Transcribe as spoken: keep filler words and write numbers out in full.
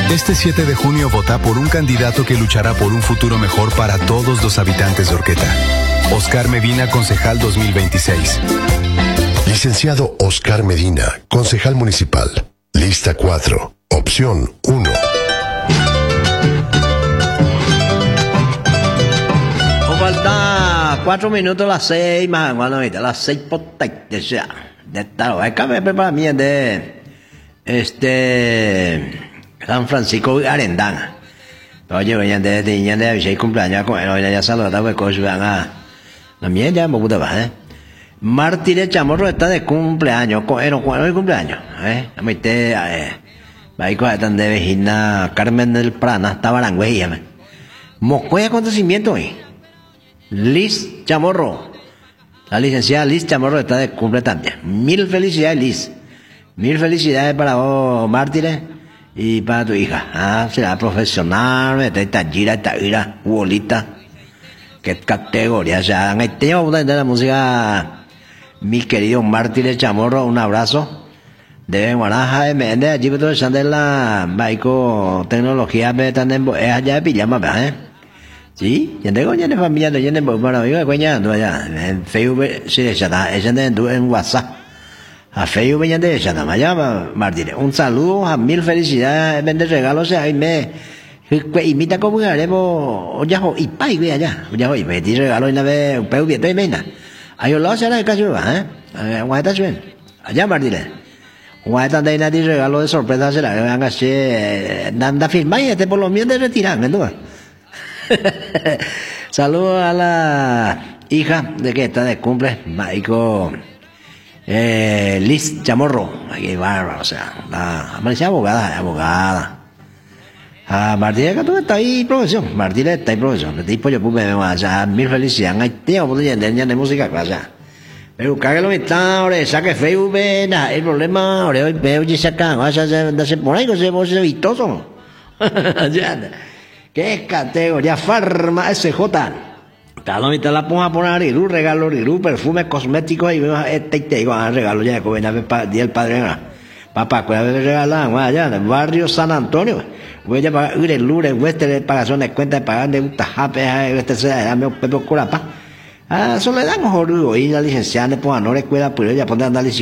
Este siete de junio vota por un candidato que luchará por un futuro mejor para todos los habitantes de Horqueta. Oscar Medina, concejal dos mil veintiséis. Licenciado Oscar Medina, concejal municipal. Lista cuatro, opción uno. Falta cuatro minutos a las seis, más cuando a las seis potentes ya. De esta acá me prepara bien de este San Francisco Arendana. Oye, venían de tenían de seis cumpleaños con él, ya saludaba que cosas van a la mía ya me gusta más, eh. Martínez Chamorro está de cumpleaños, con él cuando es cumpleaños, eh. A mí te eh va con esta de vecina Carmen del Prana, está Barangüey, Moscoy acontecimiento hoy. Liz Chamorro, la licenciada Liz Chamorro está de cumple también. Mil felicidades, Liz. Mil felicidades para vos, Mártires, y para tu hija. Ah, será profesional, esta gira, esta ira, bolita. Qué categoría, o sea, en el tema de la música, mi querido Mártires Chamorro, un abrazo. De Guaraja, M N, allí todo el de la Baico Tecnología, es allá de Pijama, ¿eh? Sí, ya tengo ya de familia, ya de bueno, yo coña, no ya, en Facebook sí ya está, ella de en WhatsApp. A Facebook ya de ella, nada más Martínez. Un saludo, a mil felicidades, vende regalos, ahí me imita como haremos, ya ho y pai ve allá, ya ho y me di regalo una vez, un peu bien de mena. Ahí lo hace la casa, ¿eh? Guaita bien. Allá Martínez. Guaita de nadie regalo de sorpresa será, van a hacer nada firma y este por lo menos de retirar, ¿no? Saludos a la hija de que está de cumple, Maico eh, Liz Chamorro, aquí bárbaro, o sea, la amaneció abogada, abogada. A Martínez que tú está ahí profesión, Martínez está ahí profesión, de tipo yo pude o sea, mil felicidades, hay tiempo de entender de música clase. Pero cague lo está, ahora saque Facebook, nada, el problema, ahora hoy veo y saca, vas a hacer por ahí que se vos vistoso. ¿Qué categoría? Farma S J. Tal vez te la ponga a poner Riru, regalo Riru, perfume cosmético y este te digo, ah, regalo ya, que viene a día el padre. Papá, ¿cuál es el regalo? Allá, en el barrio San Antonio. Voy a pagar el lunes, este pagación de cuenta de pagar de un tajape, este se da, me pepo curapa. Ah, eso le dan ojo, y la licenciada, pues, no recuerda, pero ella pone análisis.